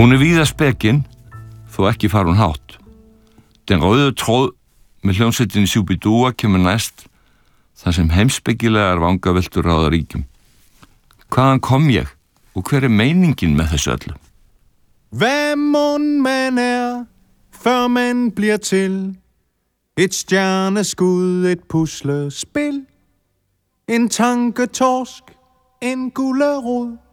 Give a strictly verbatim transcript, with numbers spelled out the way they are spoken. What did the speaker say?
Hún er víða spekin, þó ekki far hún hátt. Den rauðu tróð með hljómsveitinni Shubidua kemur næst, þar sem heimspekilegar vangaveltur ráða ríkjum. Hvaðan kom ég og hver er meiningin með þessu öllu? Hvad mon man er, før man bliver til? Et stjerneskud, et puslespil. En tanketorsk, en gulerod.